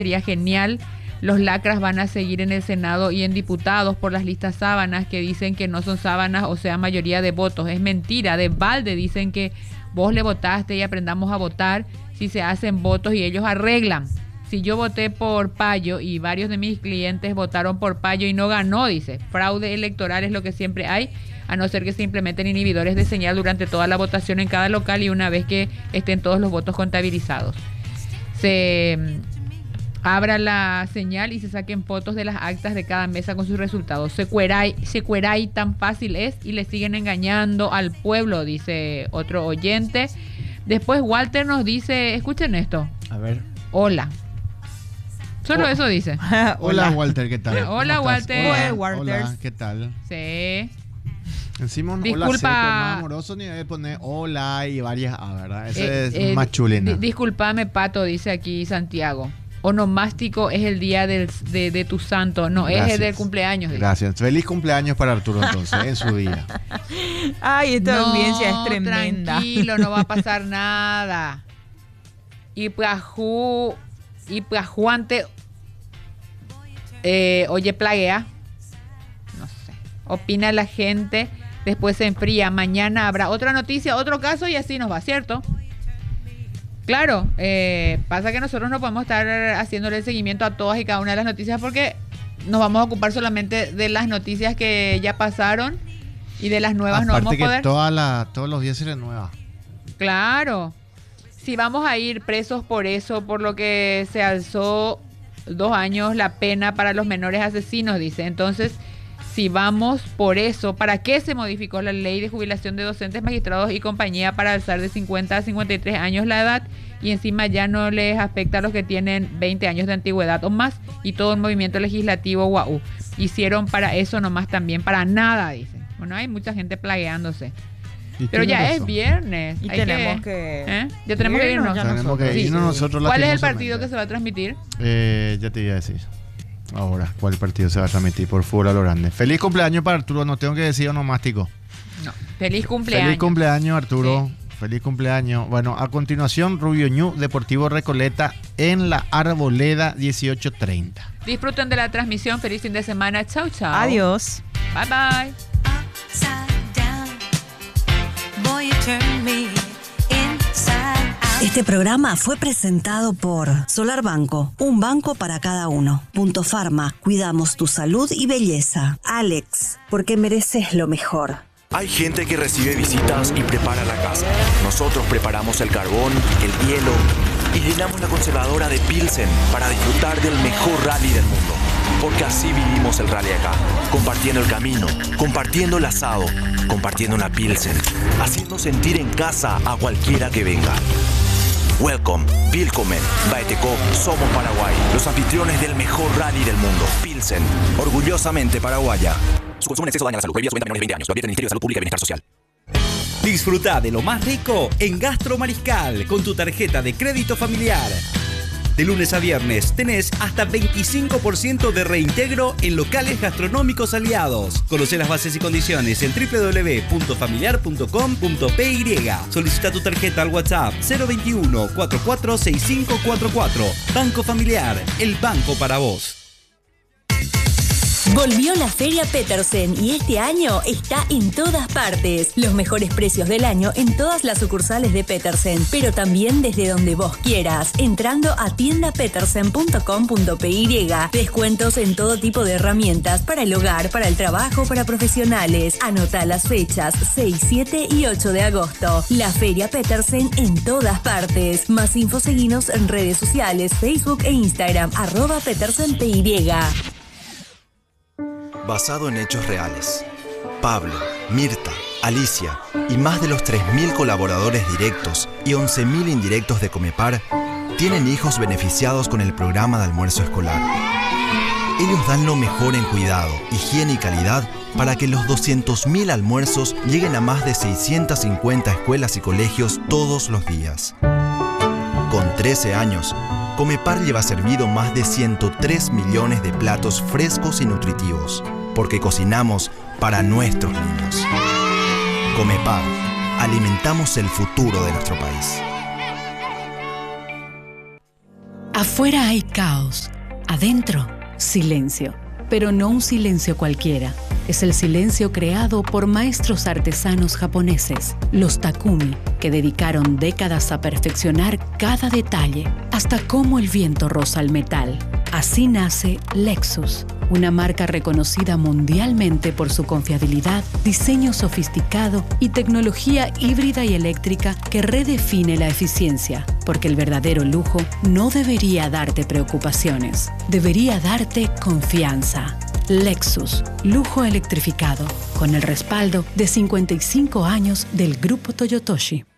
sería genial. Los lacras van a seguir en el Senado y en diputados por las listas sábanas que dicen que no son sábanas, o sea, mayoría de votos. Es mentira, de balde dicen que vos le votaste y aprendamos a votar si se hacen votos y ellos arreglan. Si yo voté por Payo y varios de mis clientes votaron por Payo y no ganó, dice, fraude electoral es lo que siempre hay, a no ser que se implementen inhibidores de señal durante toda la votación en cada local y una vez que estén todos los votos contabilizados. Se abra la señal y se saquen fotos de las actas de cada mesa con sus resultados. Secueray tan fácil es y le siguen engañando al pueblo, dice otro oyente. Después Walter nos dice, escuchen esto. A ver. Hola. Solo eso dice. Hola Walter, ¿qué tal? Hola Walter. Hola, Hola, ¿qué tal? Sí. Encima un disculpa, hola seco, más amoroso, ni debe poner hola y varias ¿verdad? Ese es más chulena. Disculpame, Pato, dice aquí Santiago. Onomástico es el día de tu santo, no, gracias. Es el del cumpleaños. Dice. Gracias. Feliz cumpleaños para Arturo entonces, en su día. Ay, esta audiencia es tremenda. Tranquilo, no va a pasar nada. Y Juante, oye, plaguea. No sé. Opina la gente, después se enfría. Mañana habrá otra noticia, otro caso y así nos va, ¿cierto? Claro, pasa que nosotros no podemos estar haciéndole el seguimiento a todas y cada una de las noticias porque nos vamos a ocupar solamente de las noticias que ya pasaron y de las nuevas. Aparte no vamos a poder. Que todos los días se renueva. Claro. Si vamos a ir presos por eso, por lo que se alzó 2 años la pena para los menores asesinos, dice. Entonces, si vamos por eso, ¿para qué se modificó la ley de jubilación de docentes, magistrados y compañía para alzar de 50 a 53 años la edad? Y encima ya no les afecta a los que tienen 20 años de antigüedad o más. Y todo el movimiento legislativo guau. Hicieron para eso nomás también, para nada, dice. Bueno, hay mucha gente plagueándose. Pero ya es viernes. Y tenemos que... Ya tenemos que irnos. Tenemos que irnos nosotros. ¿Cuál es el partido que se va a transmitir? Ya te iba a decir. Ahora, ¿cuál partido se va a transmitir por fútbol a lo grande? Feliz cumpleaños para Arturo, no tengo que decir onomástico. No, feliz cumpleaños. Feliz cumpleaños, Arturo. Sí. Feliz cumpleaños. Bueno, a continuación, Rubio Ñu, Deportivo Recoleta en la Arboleda 18:30. Disfruten de la transmisión, feliz fin de semana. Chau, chau. Adiós. Bye, bye. Este programa fue presentado por Solar Banco, un banco para cada uno. Punto Pharma, cuidamos tu salud y belleza. Alex, porque mereces lo mejor. Hay gente que recibe visitas y prepara la casa. Nosotros preparamos el carbón, el hielo y llenamos la conservadora de Pilsen para disfrutar del mejor rally del mundo. Porque así vivimos el rally acá, compartiendo el camino, compartiendo el asado, compartiendo una Pilsen, haciendo sentir en casa a cualquiera que venga. Welcome, Willkommen, Baeteco, somos Paraguay, los anfitriones del mejor rally del mundo. Pilsen, orgullosamente paraguaya. Su consumo en exceso daña la salud. Prohibida su venta a menores de 20 años. Lo advierte el Ministerio de Salud Pública y Bienestar Social. Disfruta de lo más rico en Gastro Mariscal con tu tarjeta de crédito familiar. De lunes a viernes tenés hasta 25% de reintegro en locales gastronómicos aliados. Conoce las bases y condiciones en www.familiar.com.py. Solicita tu tarjeta al WhatsApp 021 446544. Banco Familiar, el banco para vos. Volvió la Feria Petersen y este año está en todas partes. Los mejores precios del año en todas las sucursales de Petersen, pero también desde donde vos quieras, entrando a tiendapetersen.com.py. Descuentos en todo tipo de herramientas para el hogar, para el trabajo, para profesionales. Anota las fechas 6, 7 y 8 de agosto. La Feria Petersen en todas partes. Más info seguinos en redes sociales, Facebook e Instagram, @PetersenPY. Basado en hechos reales. Pablo, Mirta, Alicia y más de los 3.000 colaboradores directos y 11.000 indirectos de Comepar tienen hijos beneficiados con el programa de almuerzo escolar. Ellos dan lo mejor en cuidado, higiene y calidad para que los 200.000 almuerzos lleguen a más de 650 escuelas y colegios todos los días. Con 13 años, Comepar lleva servido más de 103 millones de platos frescos y nutritivos, porque cocinamos para nuestros niños. Comepar, alimentamos el futuro de nuestro país. Afuera hay caos, adentro, silencio. Pero no un silencio cualquiera. Es el silencio creado por maestros artesanos japoneses, los Takumi, que dedicaron décadas a perfeccionar cada detalle, hasta cómo el viento roza el metal. Así nace Lexus, una marca reconocida mundialmente por su confiabilidad, diseño sofisticado y tecnología híbrida y eléctrica que redefine la eficiencia. Porque el verdadero lujo no debería darte preocupaciones, debería darte confianza. Lexus, lujo electrificado, con el respaldo de 55 años del Grupo Toyotoshi.